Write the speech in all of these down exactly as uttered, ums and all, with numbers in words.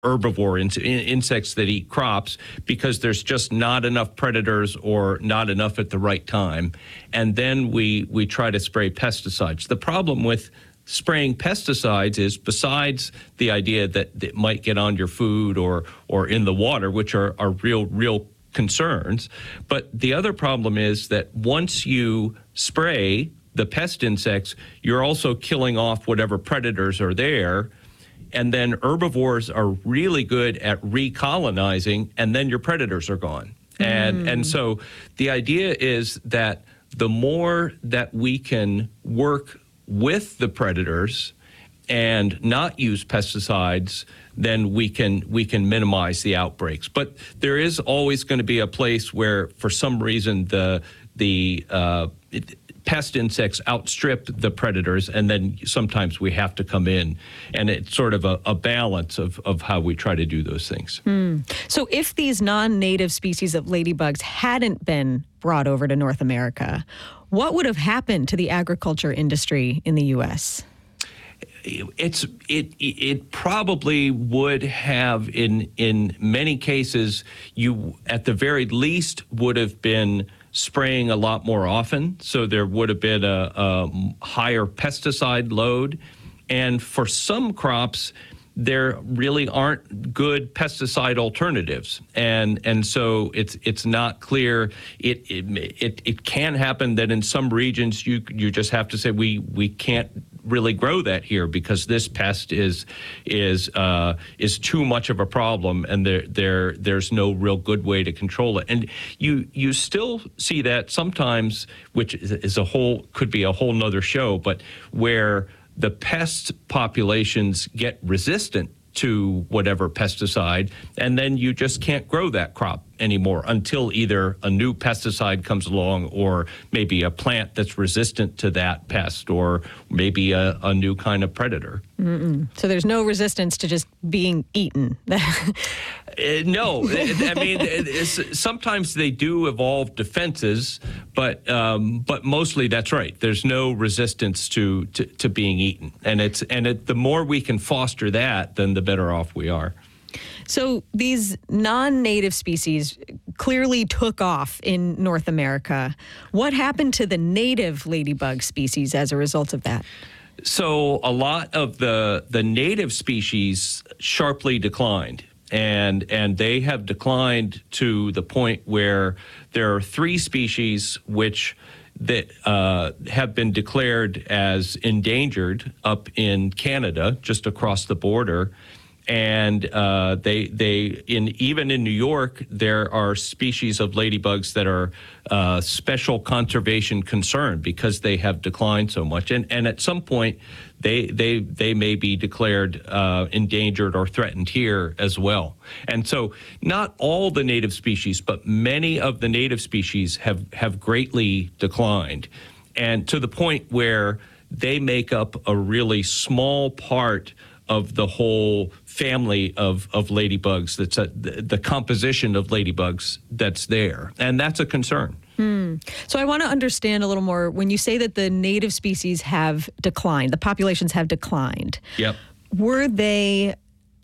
herbivore in, in, insects that eat crops because there's just not enough predators or not enough at the right time. And then we, we try to spray pesticides. The problem with spraying pesticides is, besides the idea that it might get on your food or or in the water, which are, are real, real concerns, but the other problem is that once you spray the pest insects, you're also killing off whatever predators are there. And then herbivores are really good at recolonizing, and then your predators are gone. Mm. And and so the idea is that the more that we can work with the predators and not use pesticides, then we can we can minimize the outbreaks. But there is always going to be a place where, for some reason, the the uh, it, pest insects outstrip the predators, and then sometimes we have to come in, and it's sort of a, a balance of, of how we try to do those things. Hmm. So if these non-native species of ladybugs hadn't been brought over to North America, what would have happened to the agriculture industry in the U S? It's it it probably would have, in in many cases, you at the very least would have been spraying a lot more often, so there would have been a, a higher pesticide load. And for some crops, there really aren't good pesticide alternatives, and and so it's it's not clear. It it it, it can happen that in some regions you you just have to say we we can't really grow that here because this pest is is uh, is too much of a problem, and there there there's no real good way to control it. And you you still see that sometimes, which is, is a whole could be a whole nother show, but where the pest populations get resistant to whatever pesticide, and then you just can't grow that crop anymore until either a new pesticide comes along, or maybe a plant that's resistant to that pest, or maybe a, a new kind of predator. Mm-mm. So there's no resistance to just being eaten. uh, no, I mean, it's, sometimes they do evolve defenses, but um, but mostly that's right. There's no resistance to, to, to being eaten, and it's and it, the more we can foster that, then the better off we are. So these non-native species clearly took off in North America. What happened to the native ladybug species as a result of that? So a lot of the the native species sharply declined, and and they have declined to the point where there are three species which that uh, have been declared as endangered up in Canada, just across the border. And uh, they they in even in New York, there are species of ladybugs that are uh, special conservation concern because they have declined so much. And and at some point, they they they may be declared uh, endangered or threatened here as well. And so, not all the native species, but many of the native species have have greatly declined, and to the point where they make up a really small part of the whole family of, of ladybugs, that's a, the, the composition of ladybugs that's there. And that's a concern. Hmm. So I want to understand a little more. When you say that the native species have declined, the populations have declined. Yep. Were they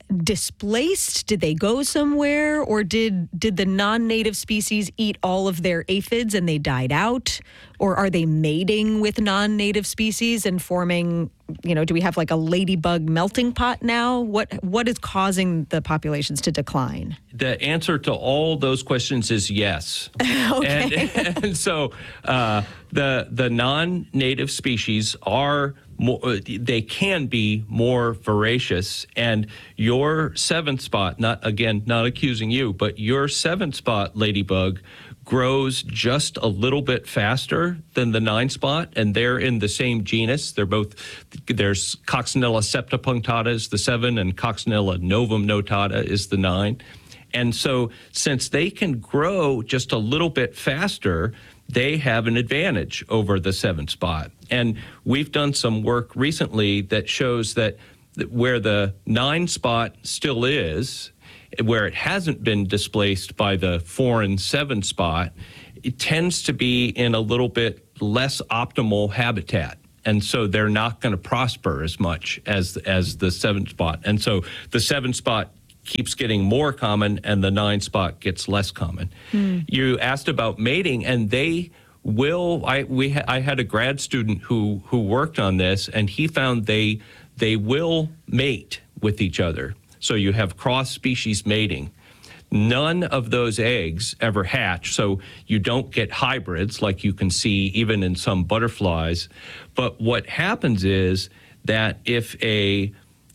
displaced? Did they go somewhere? Or did did the non-native species eat all of their aphids and they died out? Or are they mating with non-native species and forming, you know, do we have like a ladybug melting pot now? What what is causing the populations to decline? The answer to all those questions is yes. Okay. And, and so uh, the the non-native species are more, they can be more voracious, and your seventh spot, not again, not accusing you, but your seventh spot ladybug grows just a little bit faster than the nine spot, and they're in the same genus. They're both, there's Coccinella septipunctata is the seven, and Coccinella novum notata is the nine. And so since they can grow just a little bit faster, they have an advantage over the seven spot. And we've done some work recently that shows that where the nine spot still is, where it hasn't been displaced by the foreign seven spot, it tends to be in a little bit less optimal habitat. And so they're not going to prosper as much as as the seven spot. And so the seven spot keeps getting more common and the nine spot gets less common. Hmm. You asked about mating, and they will. I we ha, I had a grad student who who worked on this, and he found they they will mate with each other. So you have cross species mating. None of those eggs ever hatch, so you don't get hybrids like you can see even in some butterflies. But what happens is that if a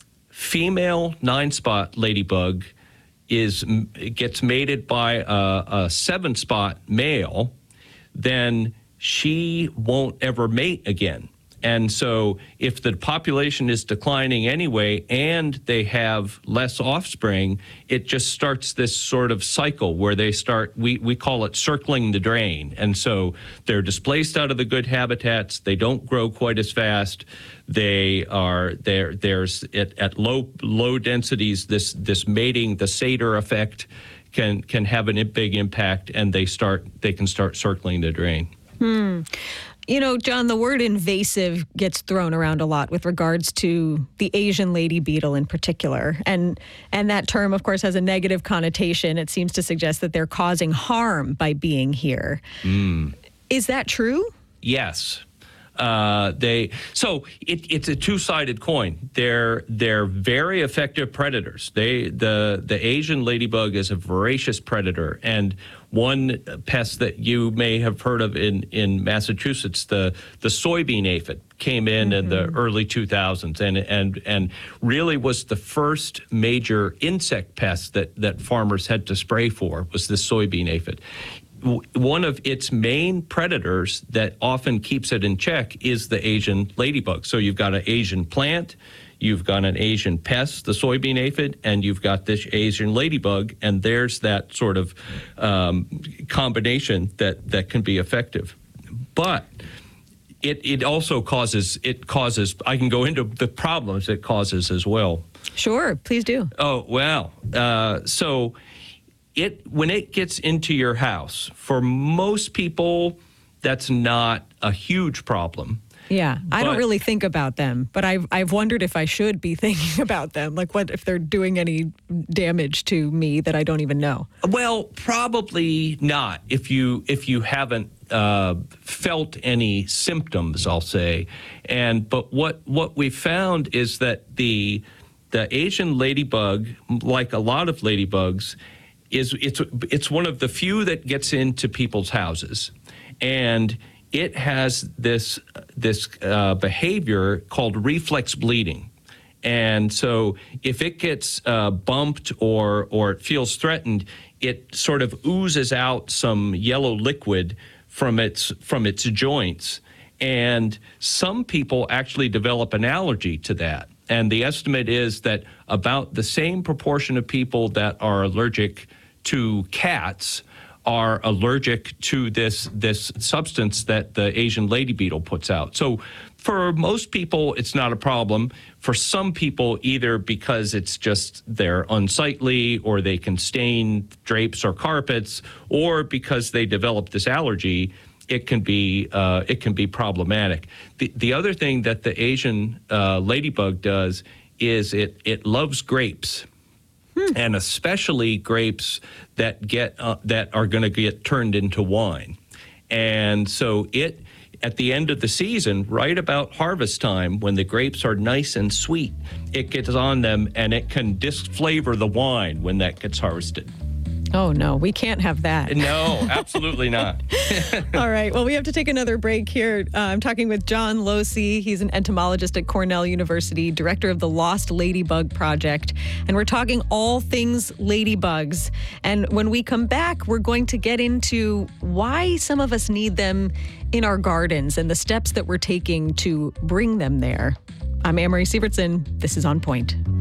female nine-spot ladybug is gets mated by a, a seven-spot male, then she won't ever mate again. And so if the population is declining anyway and they have less offspring, it just starts this sort of cycle where they start, we, we call it circling the drain. And so they're displaced out of the good habitats. They don't grow quite as fast. They are, there. there's at, at low low densities, this this mating, the satyr effect can can have a big impact, and they start they can start circling the drain. Hmm. You know, John, the word invasive gets thrown around a lot with regards to the Asian lady beetle in particular. And and that term, of course, has a negative connotation. It seems to suggest that they're causing harm by being here. Mm. Is that true? Yes. Uh, they so it, it's a two-sided coin. They're they're very effective predators. They the the Asian ladybug is a voracious predator, and one pest that you may have heard of in, in Massachusetts, the the soybean aphid, came in mm-hmm. in the early two thousands, and and and really was the first major insect pest that that farmers had to spray for, was the soybean aphid. One of its main predators that often keeps it in check is the Asian ladybug. So you've got an Asian plant, you've got an Asian pest, the soybean aphid, and you've got this Asian ladybug, and there's that sort of um, combination that, that can be effective. But it it also causes, it causes, I can go into the problems it causes as well. Sure, please do. Oh, well, uh, so... It when it gets into your house, for most people, that's not a huge problem. Yeah, I don't really think about them, but I've I've wondered if I should be thinking about them. Like, what if they're doing any damage to me that I don't even know? Well, probably not. If you if you haven't uh, felt any symptoms, I'll say. And but what what we found is that the the Asian ladybug, like a lot of ladybugs, is it's it's one of the few that gets into people's houses, and it has this this uh, behavior called reflex bleeding. And so if it gets uh, bumped or or it feels threatened, it sort of oozes out some yellow liquid from its from its joints, and some people actually develop an allergy to that. And the estimate is that about the same proportion of people that are allergic to cats are allergic to this this substance that the Asian lady beetle puts out. So for most people, it's not a problem. For some people, either because it's just they're unsightly or they can stain drapes or carpets, or because they develop this allergy, it can be uh, it can be problematic. The the other thing that the Asian uh, ladybug does is it it loves grapes. Hmm. And especially grapes that get uh, that are going to get turned into wine. And so it, at the end of the season, right about harvest time, when the grapes are nice and sweet, it gets on them and it can disflavor the wine when that gets harvested. Oh, no, we can't have that. No, absolutely not. All right. Well, we have to take another break here. Uh, I'm talking with John Losey. He's an entomologist at Cornell University, director of the Lost Ladybug Project. And we're talking all things ladybugs. And when we come back, we're going to get into why some of us need them in our gardens and the steps that we're taking to bring them there. I'm Amory Sievertson. This is On Point.